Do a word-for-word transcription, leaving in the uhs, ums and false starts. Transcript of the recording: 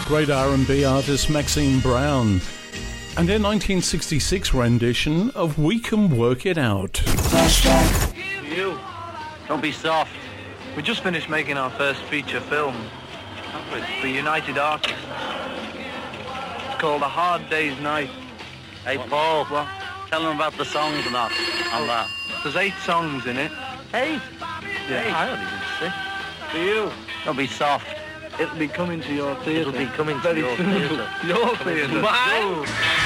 great R and B artist Maxine Brown, and their nineteen sixty-six rendition of We Can Work It Out. You, don't be soft. We just finished making our first feature film for United Artists. It's called A Hard Day's Night. Hey, Paul, what? Tell them about the songs and that, on that. There's eight songs in it. Eight? Yeah. Hey, I only did six. For you. Don't be soft. It'll be coming to your theatre. It'll be coming to very your soon. theatre. Your theatre. Mine?